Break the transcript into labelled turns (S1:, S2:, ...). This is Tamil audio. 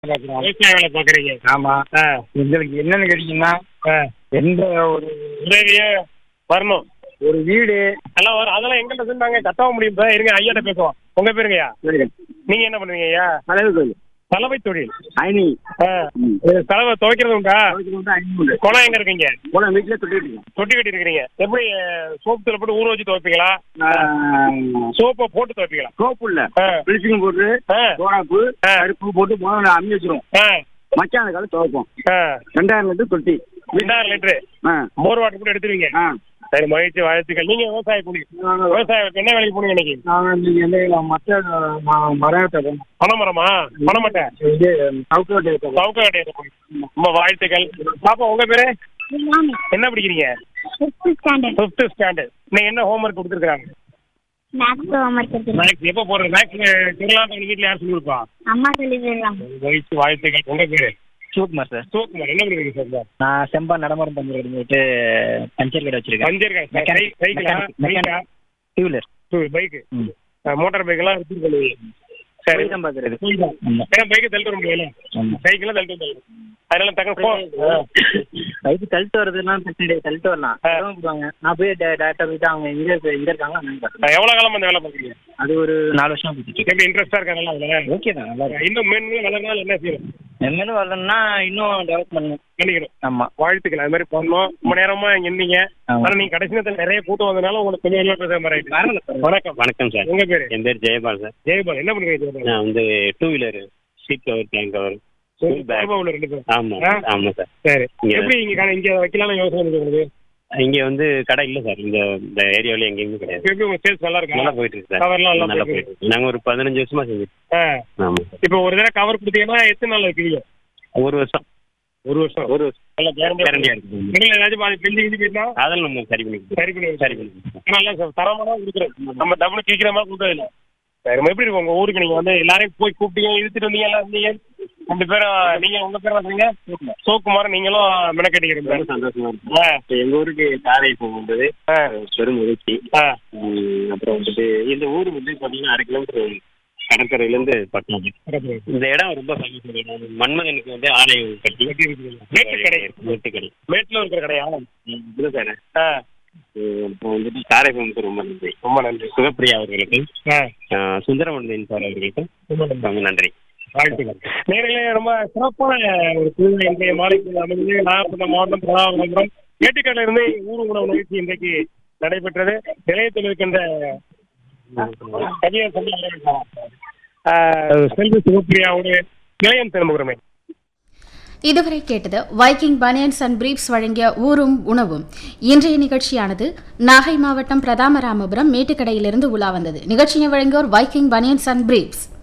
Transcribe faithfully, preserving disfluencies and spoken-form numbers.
S1: பார்க்குறோம்.
S2: விவசாய வேலை பார்க்குறீங்க.
S1: ஆமா.
S2: ஆ
S1: எங்களுக்கு என்னன்னு கேட்டீங்கன்னா,
S2: ஆ
S1: எந்த ஒரு
S2: உதவியே வரணும்.
S1: ஒரு வீடு
S2: எல்லாம் வரும். அதெல்லாம் எங்கள்கிட்ட சொன்னாங்க கட்டவும் முடியும் சார். இருங்க ஐயாட்ட பேசுவோம். உங்க பேருங்கய்யா? நீங்க என்ன பண்ணுவீங்க ஐயா?
S1: தலைவர் கோயில்
S2: சலவை தொழில்.
S1: ஐநி
S2: ஆ இது சலவை துவைக்கிறது உண்டா?
S1: ஐநூறு
S2: குளம் எங்க இருக்கீங்க?
S1: போன வீட்டில் தொட்டிட்டு
S2: தொட்டி கட்டி இருக்கிறீங்க. எப்படி சோப்பு தூள் போட்டு ஊற வச்சு துவைப்பீங்களா? சோப்பை போட்டு துவைப்பீங்களா?
S1: சோப்பு இல்ல,
S2: ஆ
S1: பிளிச்சிங் போட்டு
S2: ஆ
S1: சோடாப்பு
S2: ஆ
S1: கருப்பு போட்டு போன அம்மி வச்சிருவோம்.
S2: ஆ
S1: மச்சான காலம் துவைப்போம்.
S2: ஆ
S1: ரெண்டாயிரம் லிட்டர் தொட்டி.
S2: ரெண்டாயிரம் லிட்டரு
S1: ஆ
S2: மோர் வாட்டர் கூட எடுத்துருவீங்க.
S1: ஆ
S2: சரி, மகிழ்ச்சி, வாழ்த்துக்கள். நீங்க விவசாய கூலி விவசாயம் என்ன வேலைக்கு போனீங்க இன்னைக்கு?
S1: நாங்கள் இன்னைக்கு வந்து மற்ற மரத்தை
S2: பனைமரமா? பனைமட்டை
S1: இது சவுக்கோட்டை
S2: சவுக்க கட்டையை போய் ரொம்ப வாழ்த்துக்கள். பாப்பா உங்க பேரு என்ன படிக்கிறீங்க? Fifth standard. இன்னைக்கு என்ன ஹோம்ஒர்க் கொடுத்துருக்காங்க?
S3: மேக்ஸ் ஹோம்ஒர்க் இருக்கு.
S2: மேக்ஸ் எப்போ போடுறது? மேக்ஸ் திருவிழா வீட்டில் யார் சொல்லி கொடுப்பா?
S3: அம்மா சொல்லி தருவாங்க.
S2: மகிழ்ச்சி, வாழ்த்துக்கள். உங்க பேரு?
S4: சிவகுமார் சார்.
S2: சிவகுமார். என்ன பண்ணுறீங்க சார்? சார்
S4: நான் செம்பா நடமாடும் பஞ்சர் கடைஞ்சிட்டு பஞ்சர் கடை வச்சிருக்கேன்.
S2: பஞ்சர் சைக்கிளா? பைக்கா?
S4: Two wheeler.
S2: பைக்கு மோட்டார் பைக்கெல்லாம் வச்சுருக்கீங்க. சரி,
S4: தான் பார்க்குறது.
S2: ஏன்னா பைக்கை தள்ளிட்டு வர முடியல, சைக்கிளாக தள்ளிட்டு வந்துடலாம். அதனால தக்க ஃபோன்
S4: பைக்கு தள்ளிட்டு வரதுலாம் பிரச்சனை கிடையாது, தள்ளிட்டு வரலாம். போடுவாங்க, நான் போய் டேரக்டாக போயிட்டு அவங்க இங்கே இங்கே இருக்காங்க அண்ணன் பார்க்குறேன்.
S2: எவ்வளோ காலம் அந்த வேலை பார்க்குறீங்க?
S4: அது ஒரு நாலு வருஷம் போயிட்டு
S2: எப்படி இன்ட்ரெஸ்டாக இருக்காங்களா அதில்?
S4: ஓகே தான், நல்லா இருக்கு.
S2: இன்னும் மென்னு வளர்னாலும் என்ன செய்யணும்?
S4: மென்மேலும் வரலன்னா இன்னும் டெவலப் பண்ணணும்
S2: பண்ணிக்கணும்.
S4: ஆமாம்,
S2: வாழ்த்துக்கள். அது மாதிரி பண்ணணும். ரொம்ப நேரமா இங்க இருந்தீங்க.
S4: ஆமா.
S2: ஆனா நீங்க கடைசி நேரத்தில் நிறைய கூட்டம் வந்தனால உங்களுக்கு கொஞ்சம் வெளியே பேச மாதிரி ஆயிடுச்சு. வணக்கம்.
S5: வணக்கம் சார்.
S2: உங்க பேரு?
S5: என் பேர் ஜெயபால் சார்.
S2: ஜெயபால். என்ன பண்ணுவீங்க ஜெயபால்?
S5: நான் வந்து two wheeler seat cover, tank cover, back.
S2: உள்ள ரெண்டு பேரும்.
S5: ஆமா
S2: ஆ?
S5: ஆமா சார்.
S2: சரி,
S5: இங்க-
S2: எப்படி இங்க கடை இங்க வைக்கலாம்னு யோசனை இருக்கு உங்களுக்கு?
S5: இங்க வந்து கடை இல்ல சார், இந்த இந்த ஏரியாவில எங்கேயுமே கிடையாது.
S2: எப்படி உங்க சேல்ஸ் நல்லா இருக்கா?
S5: நல்லா போயிட்டு இருக்கு சார்.
S2: கவர்லாம் நல்லா
S5: நல்லா
S2: போயிட்டு
S5: போயிட்டு இருக்கு. நாங்க ஒரு பதினஞ்சு வருஷமா செஞ்சுட்டு
S2: ஆ.
S5: ஆமா சார்.
S2: இப்போ ஒரு தடவை கவர் கொடுத்தீங்கன்னா எத்தனை நாள் வைக்கிறீங்க?
S5: ஒரு வருஷம்
S2: ஒரு வருஷம்.
S5: ஒரு வருஷம்
S2: நல்லா கேரண்டியா
S5: கேரண்டியா இருக்கு.
S2: இடையில ஏதாச்சும் பாதி பெஞ்சு கிஞ்சி போயிட்டா
S5: அதெல்லாம் நம்ம சரி பண்ணி கொடுப்போம்.
S2: சரி பண்ணி
S5: சரி பண்ணி கொடுப்போம்.
S2: நல்லா சார் தரமான கொடுக்குறோம். நம்ம டபுள் கேட்கிற மாதிரி கொடுத்தது இல்லை. சரி, எப்படி இருக்கும் உங்க ஊருக்கு? நீங்க வந்து எல்லாரையும் போய் கூப்பிட்டீங்க, இழுத்துட்டு வந்தீங்க, எல்லாம் இருந்தீங்க. ரெண்டு பேரும் நீங்க உங்க பேர் வந்தீங்க சோக்குமார், நீங்களும் மெனக்கட்டிக்கிறீங்க.
S5: ரொம்ப சந்தோஷமா இருக்கு.
S2: ஆ
S5: இப்ப எங்க ஊருக்கு காரை போகும்போது
S2: ஆ
S5: பெரும் மகிழ்ச்சி.
S2: ஆ
S5: உம், அப்புறம் வந்துட்டு இந்த ஊர் வந்து பாத்தீங்கன்னா அரை கிலோமீட்டர் கடற்கரையில இருந்து பட்டணம். இந்த இடம் ரொம்ப ஃபேமஸ். மன்மதனுக்கு வந்து ஆலயம் கட்டி
S2: மேட்டுக்கடை.
S5: மேட்டுக்கடை
S2: மேட்டில் இருக்கிற கடையா?
S5: இல்லை சார்.
S2: ஆ
S5: அப்புறம் வந்துட்டு காரைக்குடிக்கு ரொம்ப நன்றி.
S2: ரொம்ப நன்றி.
S5: சிவப்பிரியா அவர்களுக்கு,
S2: ஆ
S5: சுந்தரமணியன் சார் அவர்களுக்கு
S2: ரொம்ப நன்றி.
S5: ரொம்ப நன்றி.
S2: வாழ்த்துக்கள். நேரிலே ரொம்ப சிறப்பான ஒரு சூழ்நிலை இன்றைய மாலைக்கு அமைந்து நாகப்பட்டினம் மாவட்டம் பிரதாபபுரம் மேட்டுக்கடையில இருந்து ஊர் உணவு நிகழ்ச்சி இன்றைக்கு நடைபெற்றது. நிலையத்தில் இருக்கின்ற கவியர் செல்வி சிவப்பிரியாவோடு நிலையம் திரும்புகிறோமே.
S6: இதுவரை கேட்டது வைக்கிங் பனியன்ஸ் அண்ட் பிரீப்ஸ் வழங்கிய ஊரும் உணவும். இன்றைய நிகழ்ச்சியானது நாகை மாவட்டம் பிரதாமராமபுரம் மேட்டுக்கடையிலிருந்து உலா வந்தது. நிகழ்ச்சியை வழங்கியோர் வைக்கிங் பனியன்ஸ் அண்ட் பிரீப்ஸ்.